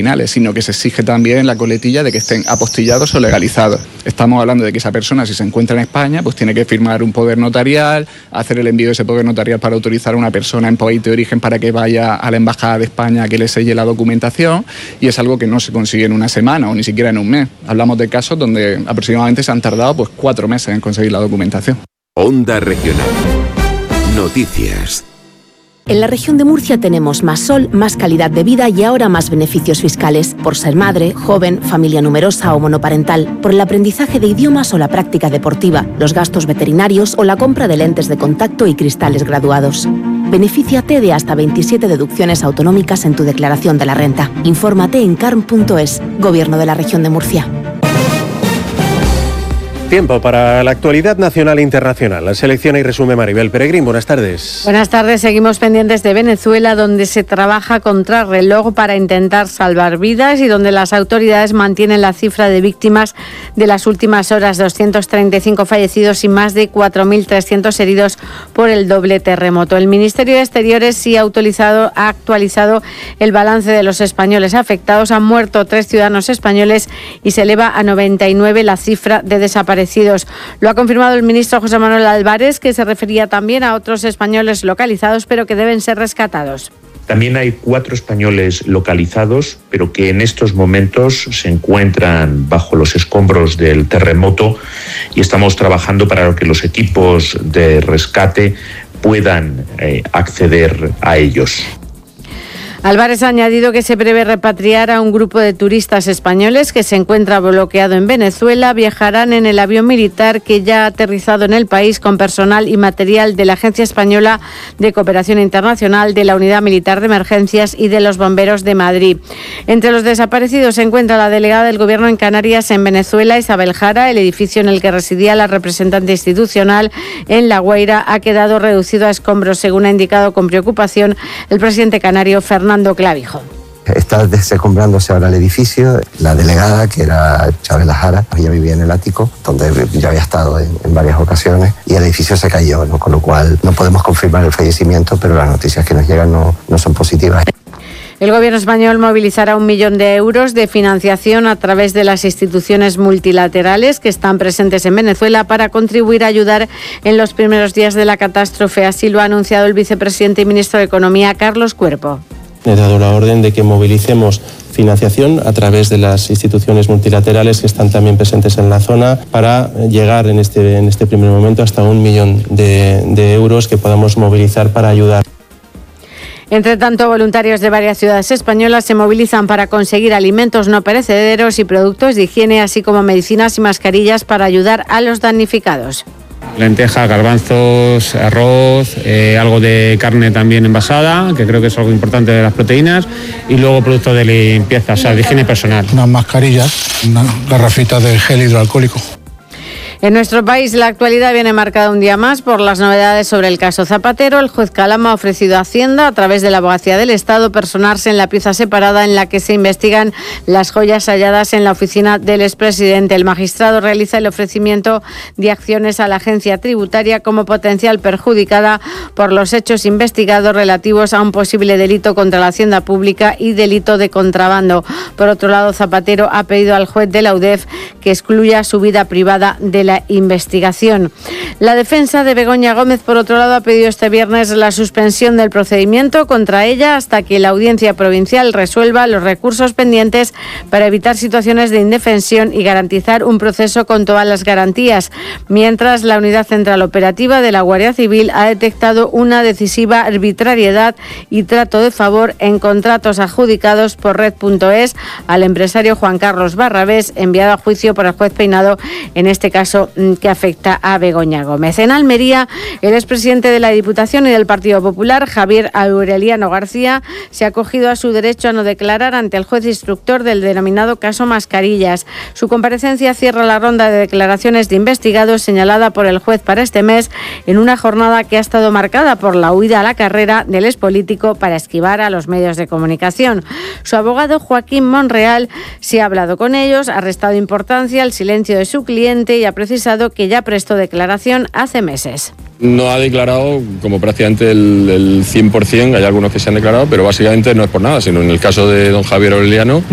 originales, sino que se exige también la coletilla de que estén apostillados o legalizados. Estamos hablando de que esa persona, si se encuentra en España, pues tiene que firmar un poder notarial, hacer el envío de ese poder notarial para autorizar a una persona en país de origen para que vaya a la Embajada de España a que le selle la documentación, y es algo que no se consigue en una semana o ni siquiera en un mes. Hablamos de casos donde aproximadamente se han tardado 4 meses en conseguir la documentación. Onda Regional. Noticias. En la región de Murcia tenemos más sol, más calidad de vida y ahora más beneficios fiscales por ser madre, joven, familia numerosa o monoparental, por el aprendizaje de idiomas o la práctica deportiva, los gastos veterinarios o la compra de lentes de contacto y cristales graduados. Benefíciate de hasta 27 deducciones autonómicas en tu declaración de la renta. Infórmate en carm.es, Gobierno de la Región de Murcia. Tiempo para la actualidad nacional e internacional. La selección y resume Maribel Peregrín. Buenas tardes. Buenas tardes. Seguimos pendientes de Venezuela, donde se trabaja contra reloj para intentar salvar vidas y donde las autoridades mantienen la cifra de víctimas de las últimas horas: 235 fallecidos y más de 4.300 heridos por el doble terremoto. El Ministerio de Exteriores sí ha actualizado el balance de los españoles afectados. Han muerto 3 ciudadanos españoles y se eleva a 99 la cifra de desaparecidos. Lo ha confirmado el ministro José Manuel Álvarez, que se refería también a otros españoles localizados, pero que deben ser rescatados. También hay 4 españoles localizados, pero que en estos momentos se encuentran bajo los escombros del terremoto, y estamos trabajando para que los equipos de rescate puedan acceder a ellos. Álvarez ha añadido que se prevé repatriar a un grupo de turistas españoles que se encuentra bloqueado en Venezuela. Viajarán en el avión militar que ya ha aterrizado en el país con personal y material de la Agencia Española de Cooperación Internacional, de la Unidad Militar de Emergencias y de los Bomberos de Madrid. Entre los desaparecidos se encuentra la delegada del Gobierno en Canarias en Venezuela, Isabel Jara. El edificio en el que residía la representante institucional en La Guaira ha quedado reducido a escombros, según ha indicado con preocupación el presidente canario Fernando Clavijo. Está desencumbrándose ahora el edificio. La delegada, que era Isabel Jara, ella vivía en el ático, donde ya había estado en varias ocasiones, y el edificio se cayó, ¿no? Con lo cual no podemos confirmar el fallecimiento, pero las noticias que nos llegan no son positivas. El Gobierno español movilizará 1 millón de euros de financiación a través de las instituciones multilaterales que están presentes en Venezuela para contribuir a ayudar en los primeros días de la catástrofe. Así lo ha anunciado el vicepresidente y ministro de Economía, Carlos Cuerpo. He dado la orden de que movilicemos financiación a través de las instituciones multilaterales que están también presentes en la zona para llegar en este primer momento hasta 1 millón de euros que podamos movilizar para ayudar. Entre tanto, voluntarios de varias ciudades españolas se movilizan para conseguir alimentos no perecederos y productos de higiene, así como medicinas y mascarillas para ayudar a los damnificados. Lentejas, garbanzos, arroz, algo de carne también envasada, que creo que es algo importante de las proteínas, y luego productos de limpieza, o sea, de higiene personal. Unas mascarillas, una garrafita de gel hidroalcohólico. En nuestro país, la actualidad viene marcada un día más por las novedades sobre el caso Zapatero. El juez Calama ha ofrecido a Hacienda, a través de la Abogacía del Estado, personarse en la pieza separada en la que se investigan las joyas halladas en la oficina del expresidente. El magistrado realiza el ofrecimiento de acciones a la agencia tributaria como potencial perjudicada por los hechos investigados relativos a un posible delito contra la hacienda pública y delito de contrabando. Por otro lado, Zapatero ha pedido al juez de la UDEF que excluya su vida privada de la investigación. La defensa de Begoña Gómez, por otro lado, ha pedido este viernes la suspensión del procedimiento contra ella hasta que la Audiencia Provincial resuelva los recursos pendientes para evitar situaciones de indefensión y garantizar un proceso con todas las garantías. Mientras, la Unidad Central Operativa de la Guardia Civil ha detectado una decisiva arbitrariedad y trato de favor en contratos adjudicados por Red.es al empresario Juan Carlos Barrabés, enviado a juicio por el juez Peinado, en este caso que afecta a Begoña Gómez. En Almería, el expresidente de la Diputación y del Partido Popular, Javier Aureliano García, se ha acogido a su derecho a no declarar ante el juez instructor del denominado caso Mascarillas. Su comparecencia cierra la ronda de declaraciones de investigados señalada por el juez para este mes, en una jornada que ha estado marcada por la huida a la carrera del expolítico para esquivar a los medios de comunicación. Su abogado, Joaquín Monreal, se ha hablado con ellos, ha restado importancia al silencio de su cliente y ha precisado que ya prestó declaración hace meses. No ha declarado como prácticamente el 100%, hay algunos que se han declarado, pero básicamente no es por nada, sino en el caso de don Javier Aureliano